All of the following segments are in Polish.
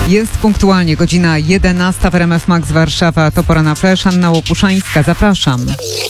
Jest punktualnie godzina 11 w RMF Max Warszawa. To pora na flash. Anna Łopuszańska. Zapraszam.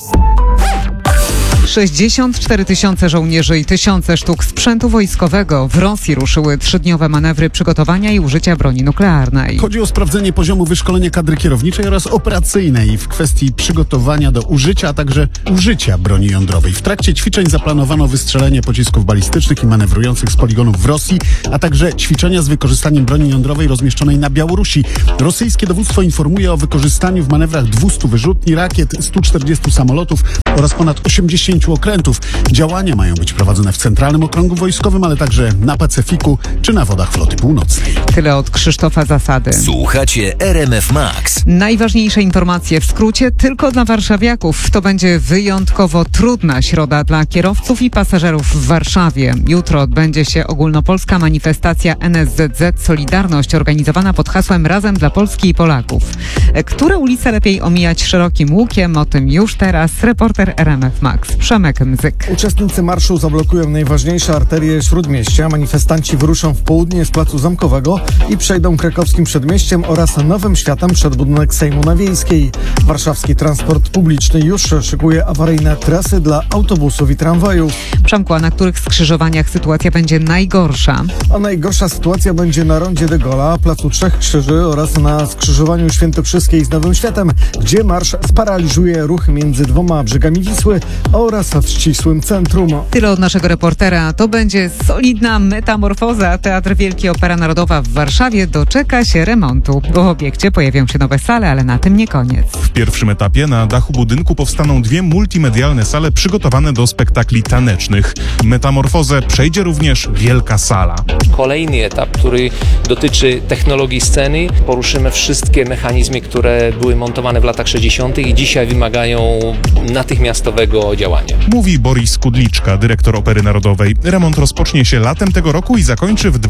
64 000 żołnierzy i tysiące sztuk sprzętu wojskowego. W Rosji ruszyły 3-dniowe manewry przygotowania i użycia broni nuklearnej. Chodzi o sprawdzenie poziomu wyszkolenia kadry kierowniczej oraz operacyjnej w kwestii przygotowania do użycia, a także użycia broni jądrowej. W trakcie ćwiczeń zaplanowano wystrzelenie pocisków balistycznych i manewrujących z poligonów w Rosji, a także ćwiczenia z wykorzystaniem broni jądrowej rozmieszczonej na Białorusi. Rosyjskie dowództwo informuje o wykorzystaniu w manewrach 200 wyrzutni, rakiet, 140 samolotów oraz ponad 80 okrętów. Działania mają być prowadzone w Centralnym Okręgu Wojskowym, ale także na Pacyfiku czy na wodach Floty Północnej. Tyle od Krzysztofa Zasady. Słuchacie RMF Max. Najważniejsze informacje w skrócie tylko dla warszawiaków. To będzie wyjątkowo trudna środa dla kierowców i pasażerów w Warszawie. Jutro odbędzie się ogólnopolska manifestacja NSZZ Solidarność organizowana pod hasłem Razem dla Polski i Polaków. Które ulice lepiej omijać szerokim łukiem? O tym już teraz reporter RMF Max Przemek Mzyk. Uczestnicy marszu zablokują najważniejsze arterie śródmieścia. Manifestanci wyruszą w południe z Placu Zamkowego i przejdą Krakowskim Przedmieściem oraz Nowym Światem przed budynek Sejmu na Wiejskiej. Warszawski transport publiczny już szykuje awaryjne trasy dla autobusów i tramwajów. Przemku, a na których skrzyżowaniach sytuacja będzie najgorsza? A najgorsza sytuacja będzie na rondzie de Gaulle'a, Placu Trzech Krzyży oraz na skrzyżowaniu Świętokrzyskiej z Nowym Światem, gdzie marsz sparaliżuje ruch między dwoma brzegami Wisły oraz w ścisłym centrum. Tyle od naszego reportera. To będzie solidna metamorfoza. Teatr Wielki Opera Narodowa w Warszawie doczeka się remontu. W obiekcie pojawią się nowe sale, ale na tym nie koniec. W pierwszym etapie na dachu budynku powstaną 2 multimedialne sale przygotowane do spektakli tanecznych. Metamorfozę przejdzie również wielka sala. Kolejny etap, który dotyczy technologii sceny. Poruszymy wszystkie mechanizmy, które były montowane w latach 60. i dzisiaj wymagają natychmiastowego działania. Mówi Boris Kudliczka, dyrektor Opery Narodowej. Remont rozpocznie się latem tego roku i zakończy w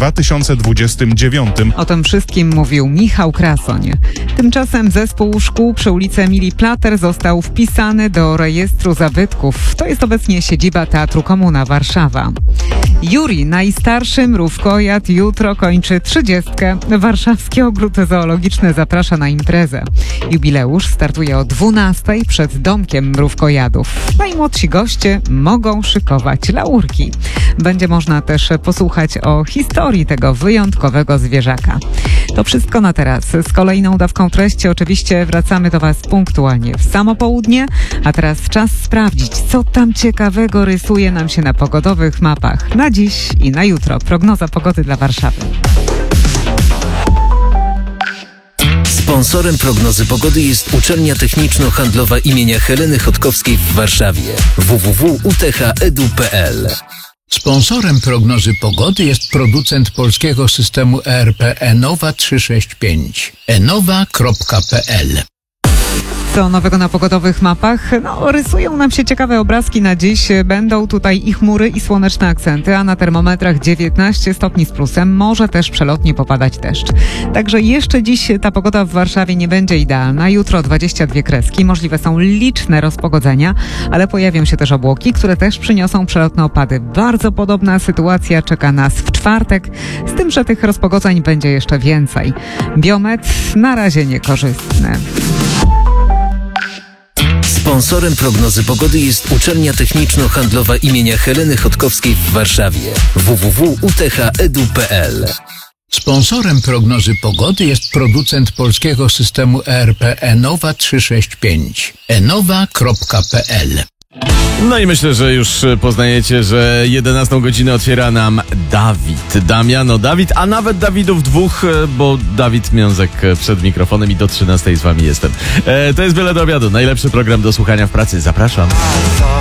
2029. O tym wszystkim mówił Michał Krasoń. Tymczasem zespół szkół przy ulicy Emilii Plater został wpisany do rejestru zabytków. To jest obecnie siedziba Teatru Komuna Warszawa. Juri, najstarszy mrówkojad, jutro kończy 30. Warszawski Ogród Zoologiczny zaprasza na imprezę. Jubileusz startuje o 12:00 przed domkiem mrówkojadów. Najmłodsi goście mogą szykować laurki. Będzie można też posłuchać o historii tego wyjątkowego zwierzaka. To wszystko na teraz. Z kolejną dawką treści oczywiście wracamy do Was punktualnie w samo południe, a teraz czas sprawdzić, co tam ciekawego rysuje nam się na pogodowych mapach na dziś i na jutro. Prognoza pogody dla Warszawy. Sponsorem prognozy pogody jest Uczelnia Techniczno-Handlowa imienia Heleny Chodkowskiej w Warszawie. www.utecha.edu.pl. Sponsorem prognozy pogody jest producent polskiego systemu ERP Enowa 365. enowa.pl. Co nowego na pogodowych mapach? Rysują nam się ciekawe obrazki na dziś. Będą tutaj i chmury, i słoneczne akcenty, a na termometrach 19 stopni z plusem. Może też przelotnie popadać deszcz. Także jeszcze dziś ta pogoda w Warszawie nie będzie idealna. Jutro 22 kreski. Możliwe są liczne rozpogodzenia, ale pojawią się też obłoki, które też przyniosą przelotne opady. Bardzo podobna sytuacja czeka nas w czwartek, z tym, że tych rozpogodzeń będzie jeszcze więcej. Biometr na razie niekorzystny. Sponsorem prognozy pogody jest Uczelnia Techniczno-Handlowa imienia Heleny Chodkowskiej w Warszawie. www.utecha.edu.pl. Sponsorem prognozy pogody jest producent polskiego systemu ERP Enowa 365. enowa.pl. No i myślę, że już poznajecie, że 11 godzinę otwiera nam Dawid, a nawet Dawidów dwóch, bo Dawid Miązek przed mikrofonem i do 13 z wami jestem. To jest Wiele do Obiadu, najlepszy program do słuchania w pracy. Zapraszam.